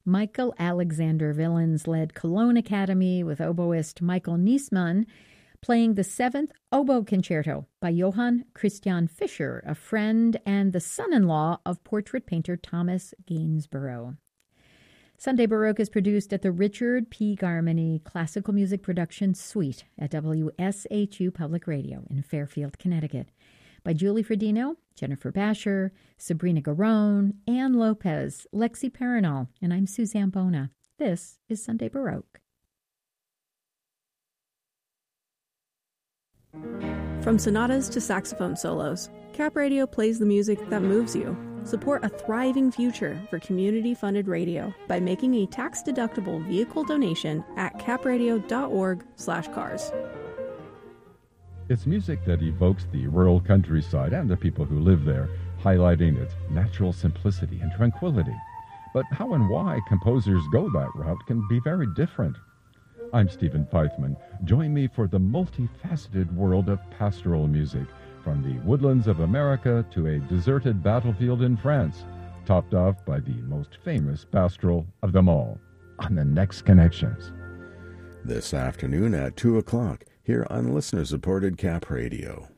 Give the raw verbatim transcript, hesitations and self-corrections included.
Michael Alexander Villains led Cologne Academy with oboist Michael Niesmann playing the seventh Oboe Concerto by Johann Christian Fischer, a friend and the son-in-law of portrait painter Thomas Gainsborough. Sunday Baroque is produced at the Richard P. Garmany Classical Music Production Suite at W S H U Public Radio in Fairfield, Connecticut, by Julie Fredino, Jennifer Basher, Sabrina Garone, Ann Lopez, Lexi Perinal, and I'm Suzanne Bona. This is Sunday Baroque. From sonatas to saxophone solos, Cap Radio plays the music that moves you. Support a thriving future for community-funded radio by making a tax-deductible vehicle donation at capradio.org slash cars. It's music that evokes the rural countryside and the people who live there, highlighting its natural simplicity and tranquility. But how and why composers go that route can be very different. I'm Stephen Feithman. Join me for the multifaceted world of pastoral music, from the woodlands of America to a deserted battlefield in France, topped off by the most famous pastoral of them all, on the next Connections. This afternoon at two o'clock, here on listener-supported Cap Radio.